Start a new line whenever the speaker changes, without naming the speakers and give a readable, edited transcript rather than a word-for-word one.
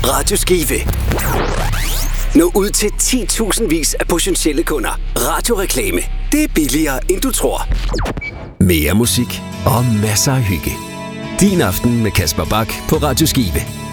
Radio Skive. Nå ud til 10.000 vis af potentielle kunder. Radioreklame. Det er billigere, end du tror. Mere musik og masser af hygge. Din aften med Kasper Bak på Radio Skive.